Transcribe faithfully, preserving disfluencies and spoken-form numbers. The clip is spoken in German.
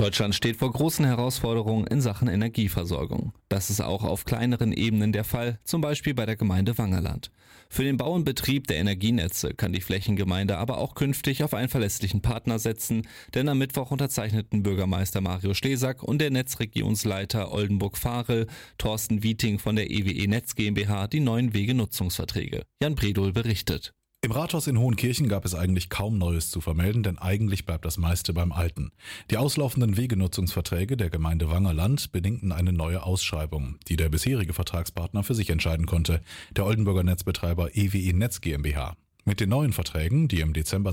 Deutschland steht vor großen Herausforderungen in Sachen Energieversorgung. Das ist auch auf kleineren Ebenen der Fall, zum Beispiel bei der Gemeinde Wangerland. Für den Bau und Betrieb der Energienetze kann die Flächengemeinde aber auch künftig auf einen verlässlichen Partner setzen, denn am Mittwoch unterzeichneten Bürgermeister Mario Schlesak und der Netzregionsleiter Oldenburg-Farel, Thorsten Wieting von der E W E Netz GmbH, die neuen Wegenutzungsverträge. Jan Bredohl berichtet. Im Rathaus in Hohenkirchen gab es eigentlich kaum Neues zu vermelden, denn eigentlich bleibt das meiste beim Alten. Die auslaufenden Wegenutzungsverträge der Gemeinde Wangerland bedingten eine neue Ausschreibung, die der bisherige Vertragspartner für sich entscheiden konnte, der Oldenburger Netzbetreiber E W E Netz GmbH. Mit den neuen Verträgen, die im Dezember